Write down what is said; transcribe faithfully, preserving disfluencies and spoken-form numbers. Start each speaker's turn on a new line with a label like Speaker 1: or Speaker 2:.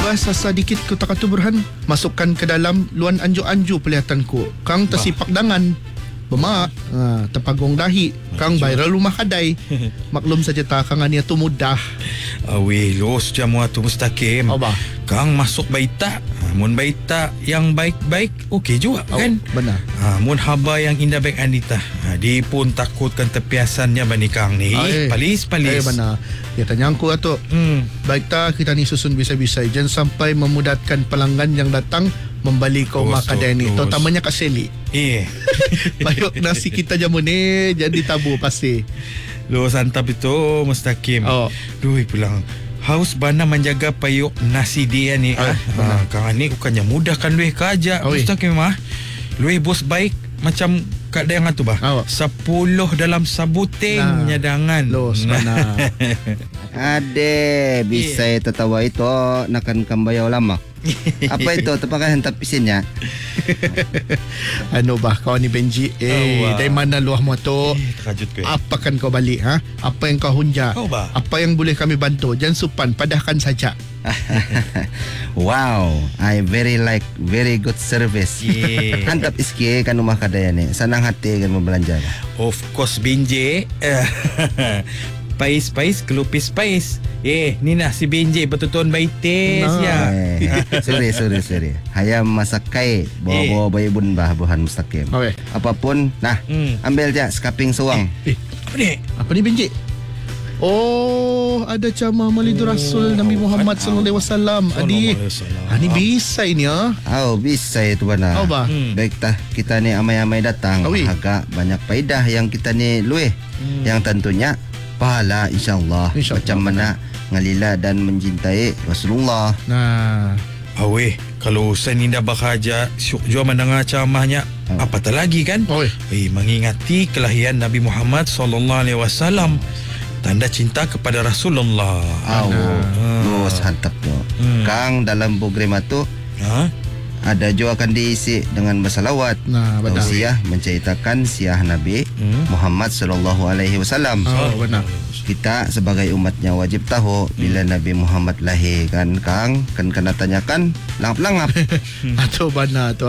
Speaker 1: bas asa dikit ko takatuburhan. Masukkan ke dalam luan anju-anju pelihatan ko. Kang tasipak dangan. Bema, uh, tepagong dahi. Kang viral rumah kadai. Maklum saja ta kang ania tu mudah.
Speaker 2: Awi, los jamu atu Mustaqim.
Speaker 1: Oh, bah.
Speaker 2: Kang masuk baita. Mun baita yang baik-baik, okey juga
Speaker 1: Oh,
Speaker 2: kan?
Speaker 1: benar.
Speaker 2: Ha, mun haba yang indah baik Anita. Ha, dia pun takutkan tepiasannya bani Kang ni.
Speaker 1: Ah, eh.
Speaker 2: Palis-palis.
Speaker 1: Eh, benar. Ya tanya aku atuk.
Speaker 2: Hmm.
Speaker 1: Baik ta kita ni susun bisa-bisa. Jangan sampai memudatkan pelanggan yang datang membeli kau
Speaker 2: Terus,
Speaker 1: makan ni.
Speaker 2: terus.
Speaker 1: Terutamanya Kak Sally.
Speaker 2: Eh.
Speaker 1: Bayuk nasi kita jamu ni jadi tabu pasti.
Speaker 2: Lo santap itu Mustaqim.
Speaker 1: Oh.
Speaker 2: Duh pulang. Haus bana menjaga payuk nasi dia ni.
Speaker 1: Ah,
Speaker 2: ah, ha, Kang ni bukannya mudahkan luih kerja.
Speaker 1: Oh,
Speaker 2: Mustaqim mah. Luih bos baik macam Kak Dayang tu bah.
Speaker 1: Oh.
Speaker 2: Sepuluh dalam sabuting
Speaker 1: Nah.
Speaker 2: nyadangan.
Speaker 1: Los mana.
Speaker 3: Ade, bisa yeah. Tertawa itu nakan kambayau lama. Apa itu terpakai hentap isinnya?
Speaker 1: Ano bah kau ni Benji? Eh,
Speaker 2: Oh, wow.
Speaker 1: dari mana luah motor?
Speaker 2: Eh, terkejut ke?
Speaker 1: Apa kan kau balik ha? Apa yang kau hunja?
Speaker 2: Oh, bah.
Speaker 1: Apa yang boleh kami bantu? Jangan supan, padahkan saja.
Speaker 3: Wow, I very like very good service.
Speaker 2: Yeah.
Speaker 3: Hantap iski kan rumah kadaya ni. Senang hati kan membelanja.
Speaker 2: Of course Binje. Pais-pais kelupis-pais. Eh, ni nah si Binje betul-betul baites
Speaker 1: Nah.
Speaker 2: ya.
Speaker 3: Eh, sorry, sorry, sorry. Hayam masak kai bawa-bawa bayi bun bah buhan Mustaqim.
Speaker 1: Okey.
Speaker 3: Apapun, nah,
Speaker 2: Hmm.
Speaker 3: ambil je skaping suang.
Speaker 1: Eh,
Speaker 2: Apa ni?
Speaker 1: apa ni Benji? Oh, ada camah Maulidur Rasul Nabi Muhammad sallallahu alaihi wasallam. Adi. Ah, ni bisa ini ya.
Speaker 3: Oh, bisa itu bana.
Speaker 1: Oh, bah.
Speaker 2: Hmm.
Speaker 3: Baik tah, kita ni amai-amai datang.
Speaker 1: Awi.
Speaker 3: Agak banyak faedah yang kita ni lueh.
Speaker 2: Hmm.
Speaker 3: Yang tentunya pahala insyaAllah.
Speaker 1: InsyaAllah.
Speaker 3: Macam mana ngalila dan mencintai Rasulullah.
Speaker 1: Nah,
Speaker 2: Aweh, kalau saya ni dah bekerja, syuk jua mendengar ceramahnya.
Speaker 3: Oh.
Speaker 2: Apatah lagi kan?
Speaker 1: oi.
Speaker 2: Eh, mengingati kelahiran Nabi Muhammad sallallahu alaihi wasallam. Tanda cinta kepada Rasulullah.
Speaker 3: Oh,
Speaker 2: Ah.
Speaker 3: terus hantap tu.
Speaker 2: Hmm.
Speaker 3: Kang dalam program itu
Speaker 2: Ha?
Speaker 3: ada juga akan diisi dengan bersalawat.
Speaker 1: Nah, benar.
Speaker 3: Tausiah menceritakan siah Nabi
Speaker 2: Hmm.
Speaker 3: Muhammad sallallahu alaihi wasallam.
Speaker 1: Oh, benar.
Speaker 3: Kita sebagai umatnya wajib tahu bila Nabi Muhammad lahir kan Kang, kan kena tanyakan langap-langap.
Speaker 1: Atau bana tu